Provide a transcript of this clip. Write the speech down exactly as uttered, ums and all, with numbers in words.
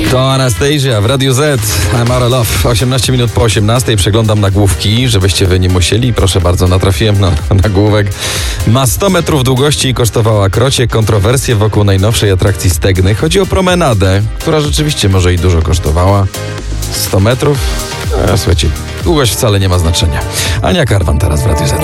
To Anastasia w Radiu Z. I'm out of love. osiemnaście minut po osiemnastej. Przeglądam nagłówki, żebyście wy nie musieli. Proszę bardzo, natrafiłem na nagłówek. Ma sto metrów długości i kosztowała krocie. Kontrowersje wokół najnowszej atrakcji Stegny. Chodzi o promenadę, która rzeczywiście może i dużo kosztowała. sto metrów? E, słuchajcie, długość wcale nie ma znaczenia. Ania Karwan teraz w Radiu Z.